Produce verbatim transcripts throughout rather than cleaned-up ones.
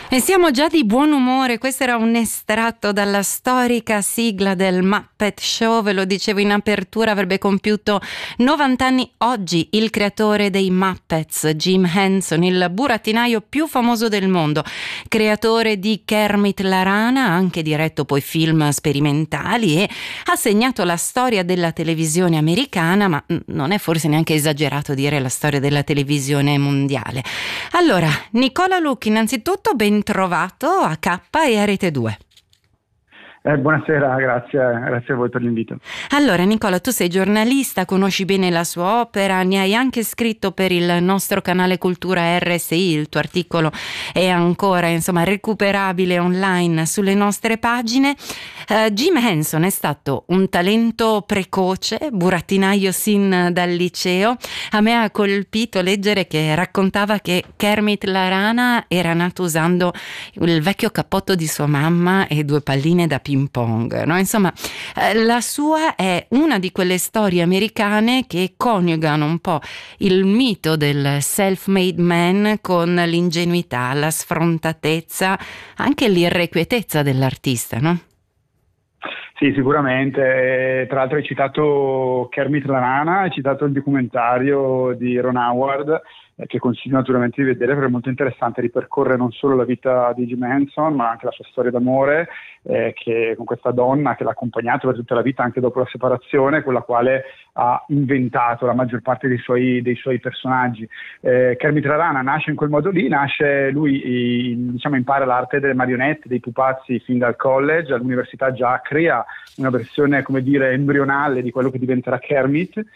E siamo già di buon umore. Questo era un estratto dalla storica sigla del Muppet Show. Ve lo dicevo in apertura, avrebbe compiuto novanta anni oggi il creatore dei Muppets, Jim Henson, il burattinaio più famoso del mondo, creatore di Kermit la Rana, anche diretto poi film sperimentali, e ha segnato la storia della televisione americana, ma non è forse neanche esagerato dire la storia della televisione mondiale. Allora, Nicola Lucchi, innanzitutto ben trovato a K e a Rete due. Eh, buonasera, grazie, grazie a voi per l'invito. Allora Nicola, tu sei giornalista, conosci bene la sua opera, ne hai anche scritto per il nostro canale Cultura R S I, il tuo articolo è ancora insomma recuperabile online sulle nostre pagine. Uh, Jim Henson è stato un talento precoce, burattinaio sin dal liceo. A me ha colpito leggere che raccontava che Kermit la Rana era nato usando il vecchio cappotto di sua mamma e due palline da ping pong, no? Insomma, la sua è una di quelle storie americane che coniugano un po' il mito del self-made man con l'ingenuità, la sfrontatezza, anche l'irrequietezza dell'artista, no? Sì, sicuramente. Tra l'altro hai citato Kermit la Rana, hai citato il documentario di Ron Howard, eh, che consiglio naturalmente di vedere perché è molto interessante, ripercorre non solo la vita di Jim Henson ma anche la sua storia d'amore eh, che, con questa donna che l'ha accompagnato per tutta la vita anche dopo la separazione, con la quale ha inventato la maggior parte dei suoi, dei suoi personaggi. Eh, Kermit la Rana nasce in quel modo lì, nasce lui in, diciamo impara l'arte delle marionette, dei pupazzi fin dal college, all'università già crea una versione come dire embrionale di quello che diventerà Kermit.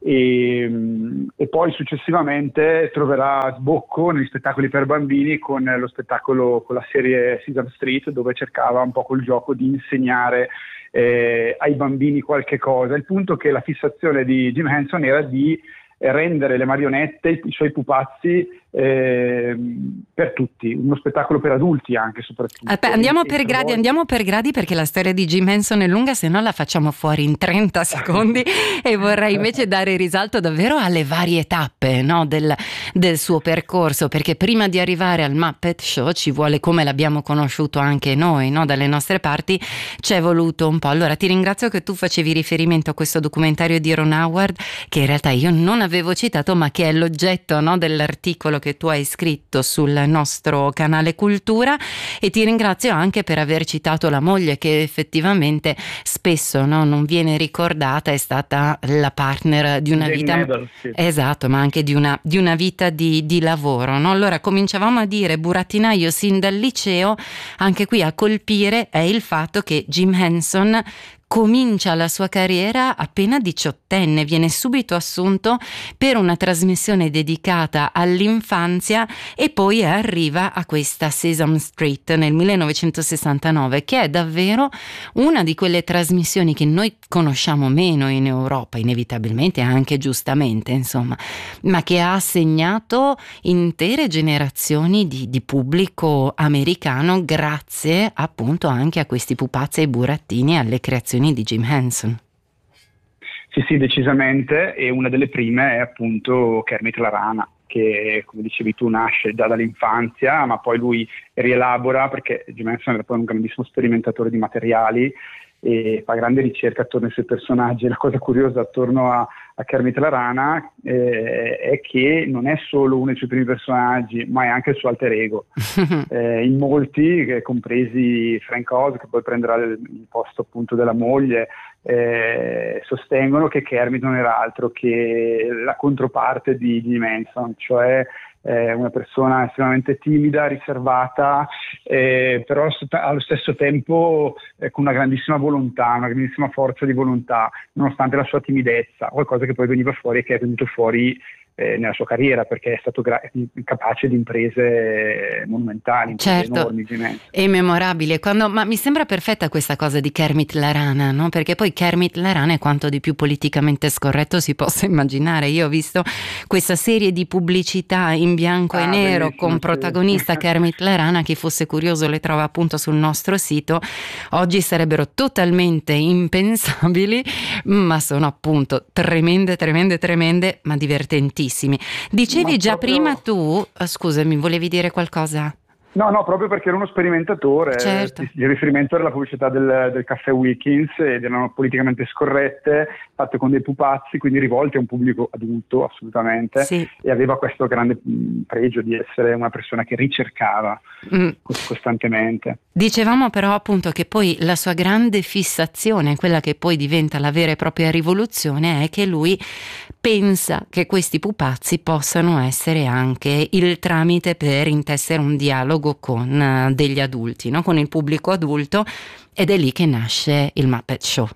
E, e poi successivamente troverà sbocco negli spettacoli per bambini con lo spettacolo, con la serie Sesame Street, dove cercava un po' col gioco di insegnare eh, ai bambini qualche cosa. Il punto è che la fissazione di Jim Henson era di rendere le marionette, i, i suoi pupazzi eh, per tutti, uno spettacolo per adulti anche soprattutto. Aspetta, andiamo per e gradi, poi... andiamo per gradi perché la storia di Jim Henson è lunga, se no la facciamo fuori in trenta secondi e vorrei invece dare risalto davvero alle varie tappe, no, del, del suo percorso, perché prima di arrivare al Muppet Show ci vuole, come l'abbiamo conosciuto anche noi, no, dalle nostre parti, ci è voluto un po'. Allora ti ringrazio che tu facevi riferimento a questo documentario di Ron Howard, che in realtà io non avevo citato ma che è l'oggetto, no, dell'articolo che tu hai scritto sul nostro canale Cultura, e ti ringrazio anche per aver citato la moglie che effettivamente spesso, no, non viene ricordata, è stata la partner di una Jane vita Meadows, sì. Esatto, ma anche di una, di una vita di, di lavoro, no? Allora cominciavamo a dire burattinaio sin dal liceo, anche qui a colpire è il fatto che Jim Henson comincia la sua carriera appena diciottenne, viene subito assunto per una trasmissione dedicata all'infanzia e poi arriva a questa Sesame Street nel millenovecentosessantanove, che è davvero una di quelle trasmissioni che noi conosciamo meno in Europa, inevitabilmente anche giustamente, insomma, ma che ha segnato intere generazioni di, di pubblico americano grazie appunto anche a questi pupazzi e ai burattini e alle creazioni di Jim Henson. Sì, sì, decisamente, e una delle prime è appunto Kermit la Rana, che come dicevi tu nasce già dall'infanzia, ma poi lui rielabora, perché Jim Henson era poi un grandissimo sperimentatore di materiali e fa grande ricerca attorno ai suoi personaggi. La cosa curiosa attorno a, a Kermit la Rana eh, è che non è solo uno dei suoi primi personaggi, ma è anche il suo alter ego. eh, in molti, eh, compresi Frank Oz, che poi prenderà il, il posto appunto della moglie, eh, sostengono che Kermit non era altro che la controparte di Jim Henson, cioè eh, una persona estremamente timida, riservata, eh, però allo stesso tempo eh, con una grandissima volontà, una grandissima forza di volontà, nonostante la sua timidezza, qualcosa che poi veniva fuori e che è venuto fuori eh, nella sua carriera, perché è stato gra- capace di imprese monumentali, imprese certo, enormi, Jim. è memorabile. Quando, ma mi sembra perfetta questa cosa di Kermit la Rana, no? Perché poi Kermit la Rana è quanto di più politicamente scorretto si possa immaginare. Io ho visto questa serie di pubblicità in bianco ah, e nero con protagonista sì. Kermit la Rana. Chi fosse curioso le trova appunto sul nostro sito. Oggi sarebbero totalmente impensabili, ma sono appunto tremende, tremende, tremende, ma divertentissime. Dicevi ma già proprio... prima tu, scusami, volevi dire qualcosa? No, no, proprio perché era uno sperimentatore. Certo. Il riferimento era la pubblicità del, del caffè Wilkins ed erano politicamente scorrette, fatte con dei pupazzi, quindi rivolte a un pubblico adulto assolutamente, sì. E aveva questo grande mh, pregio di essere una persona che ricercava mm. costantemente. Dicevamo però appunto che poi la sua grande fissazione, quella che poi diventa la vera e propria rivoluzione, è che lui pensa che questi pupazzi possano essere anche il tramite per intessere un dialogo con uh, degli adulti, no? Con il pubblico adulto, ed è lì che nasce il Muppet Show.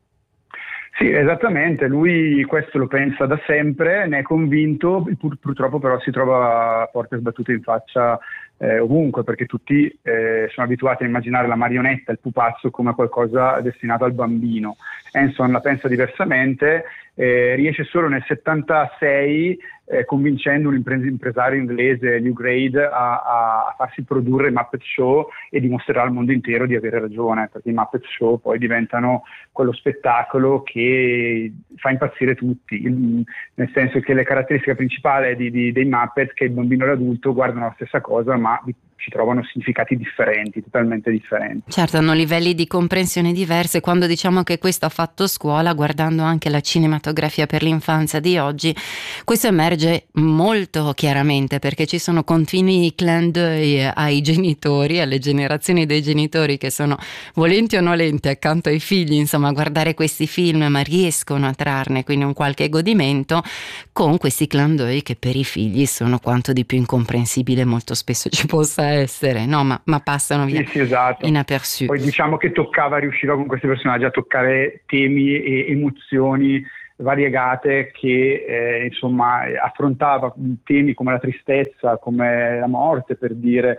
Sì, esattamente, lui questo lo pensa da sempre, ne è convinto, pur, purtroppo però si trova a porte sbattute in faccia eh, ovunque, perché tutti eh, sono abituati a immaginare la marionetta, il pupazzo come qualcosa destinato al bambino. Henson la pensa diversamente, eh, riesce solo nel settantasei, eh, convincendo un impres- impresario inglese, Lew Grade, a, a farsi produrre il Muppet Show e dimostrerà al mondo intero di avere ragione, perché i Muppet Show poi diventano quello spettacolo che fa impazzire tutti, il, nel senso che la caratteristica principale di, di, dei Muppet è che il bambino e l'adulto guardano la stessa cosa, ma ci trovano significati differenti, totalmente differenti. Certo, hanno livelli di comprensione diversi. Quando diciamo che questo ha fatto scuola, guardando anche la cinematografia per l'infanzia di oggi, questo emerge molto chiaramente, perché ci sono continui clin d'œil ai genitori, alle generazioni dei genitori che sono volenti o nolenti accanto ai figli, insomma, a guardare questi film, ma riescono a trarne quindi un qualche godimento, con questi clin d'œil che per i figli sono quanto di più incomprensibile molto spesso ci possa essere, no? Ma, ma passano via sì, sì, esatto. inaperçu. Poi diciamo che toccava, riusciva con questi personaggi a toccare temi e emozioni variegate che eh, insomma affrontava temi come la tristezza, come la morte, per dire,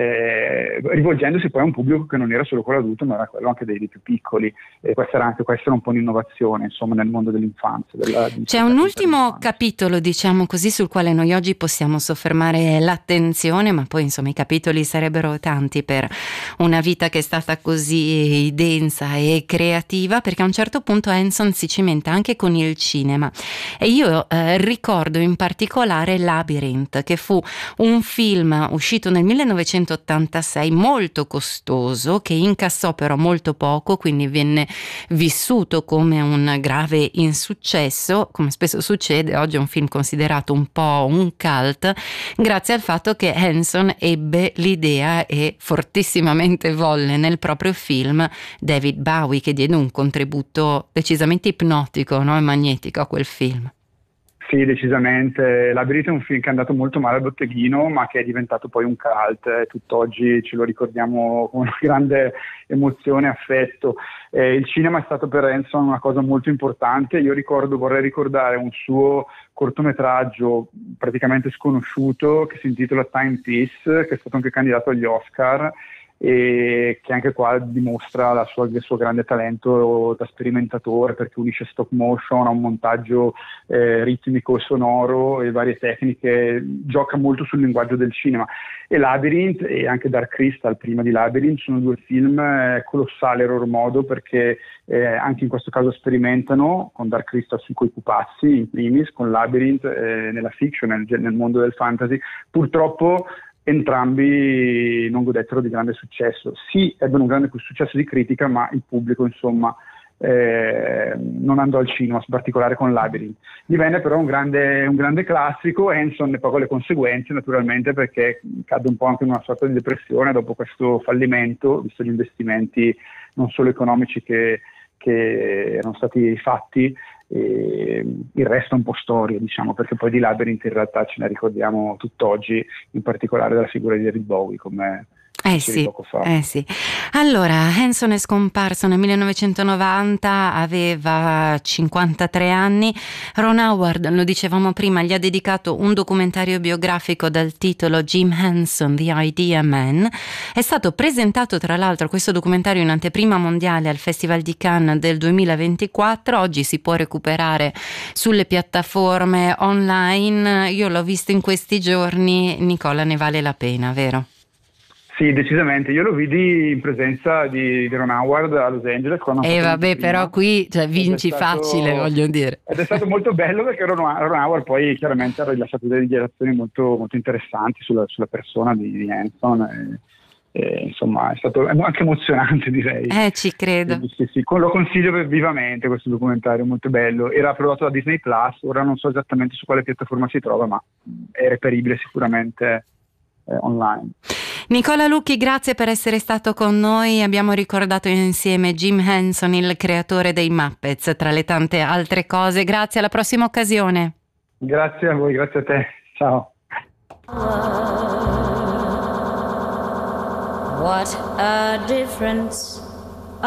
eh, rivolgendosi poi a un pubblico che non era solo quello adulto, ma era quello anche dei, dei più piccoli, e questa era anche questa era un po' un'innovazione insomma nel mondo dell'infanzia. Della, C'è un ultimo capitolo, diciamo così, sul quale noi oggi possiamo soffermare l'attenzione, ma poi insomma i capitoli sarebbero tanti per una vita che è stata così densa e creativa, perché a un certo punto Henson si cimenta anche con il cinema, e io eh, ricordo in particolare Labyrinth, che fu un film uscito nel millenovecentottantasei molto costoso, che incassò però molto poco, quindi venne vissuto come un grave insuccesso, come spesso succede. Oggi è un film considerato un po' un cult, grazie al fatto che Henson ebbe l'idea e fortissimamente volle nel proprio film David Bowie, che diede un contributo decisamente ipnotico, no? E magnetico a quel film. Sì, decisamente. Labyrinth è un film che è andato molto male al botteghino, ma che è diventato poi un cult, e tutt'oggi ce lo ricordiamo con una grande emozione e affetto. Eh, il cinema è stato per Henson una cosa molto importante. Io ricordo, vorrei ricordare un suo cortometraggio praticamente sconosciuto che si intitola Timepiece, che è stato anche candidato agli Oscar, e che anche qua dimostra la sua, il suo grande talento da sperimentatore, perché unisce stop motion a un montaggio eh, ritmico e sonoro e varie tecniche, gioca molto sul linguaggio del cinema. E Labyrinth e anche Dark Crystal, prima di Labyrinth, sono due film eh, colossali a loro modo, perché eh, anche in questo caso sperimentano, con Dark Crystal su quei pupazzi in primis, con Labyrinth eh, nella fiction, nel, nel mondo del fantasy. Purtroppo entrambi non godettero di grande successo. Sì, ebbero un grande successo di critica, ma il pubblico insomma eh, non andò al cinema, in particolare con Labyrinth. Divenne però un grande, un grande classico. Henson ne pagò le conseguenze naturalmente, perché cadde un po' anche in una sorta di depressione dopo questo fallimento, visto gli investimenti non solo economici che, che erano stati fatti. E il resto è un po' storia, diciamo, perché poi di Labyrinth in realtà ce ne ricordiamo tutt'oggi, in particolare della figura di David Bowie, come Eh sì, eh sì. Allora, Henson è scomparso nel millenovecentonovanta, aveva cinquantatré anni. Ron Howard, lo dicevamo prima, gli ha dedicato un documentario biografico dal titolo Jim Henson, The Idea Man. È stato presentato tra l'altro questo documentario in anteprima mondiale al Festival di Cannes del duemilaventiquattro. Oggi si può recuperare sulle piattaforme online. Io l'ho visto in questi giorni. Nicola, ne vale la pena, vero? Sì, decisamente. Io lo vidi in presenza di, di Ron Howard a Los Angeles. E eh, vabbè, però qui cioè, vinci stato, facile, voglio dire. Ed è stato molto bello perché Ron, Ron Howard poi chiaramente ha rilasciato delle dichiarazioni molto, molto interessanti sulla, sulla persona di, di Hanson. E, e, insomma, è stato anche emozionante, direi. Eh, ci credo. Sì, sì, sì. Lo consiglio vivamente questo documentario, molto bello. Era prodotto da Disney Plus, ora non so esattamente su quale piattaforma si trova, ma è reperibile sicuramente eh, online. Nicola Lucchi, grazie per essere stato con noi. Abbiamo ricordato insieme Jim Henson, il creatore dei Muppets, tra le tante altre cose. Grazie, alla prossima occasione. Grazie a voi, grazie a te. Ciao. What a difference